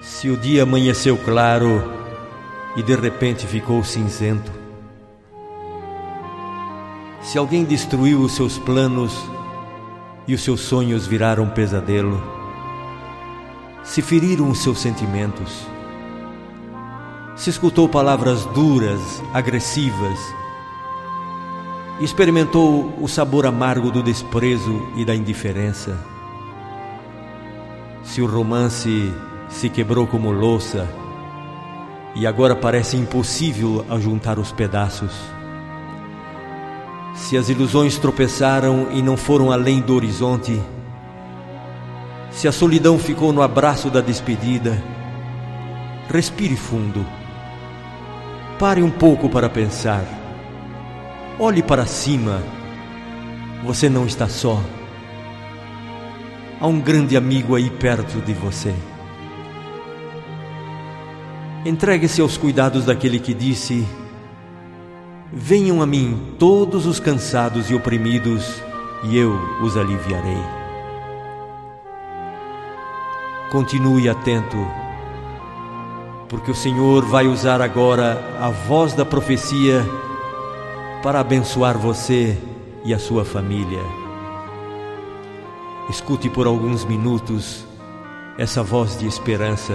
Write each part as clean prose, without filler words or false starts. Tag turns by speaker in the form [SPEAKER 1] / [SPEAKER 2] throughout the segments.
[SPEAKER 1] Se o dia amanheceu claro e de repente ficou cinzento, se alguém destruiu os seus planos e os seus sonhos viraram pesadelo, se feriram os seus sentimentos, se escutou palavras duras, agressivas, experimentou o sabor amargo do desprezo e da indiferença, se o romance se quebrou como louça e agora parece impossível ajuntar os pedaços, se as ilusões tropeçaram e não foram além do horizonte, se a solidão ficou no abraço da despedida, respire fundo, pare um pouco para pensar, olhe para cima, você não está só, há um grande amigo aí perto de você. Entregue-se aos cuidados daquele que disse: venham a mim todos os cansados e oprimidos, e eu os aliviarei. Continue atento, porque o Senhor vai usar agora a voz da profecia para abençoar você e a sua família. Escute por alguns minutos essa voz de esperança,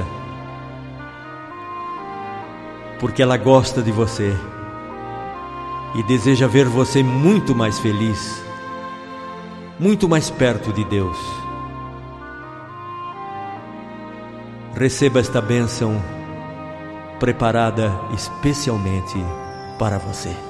[SPEAKER 1] porque ela gosta de você e deseja ver você muito mais feliz, muito mais perto de Deus. Receba esta bênção preparada especialmente para você.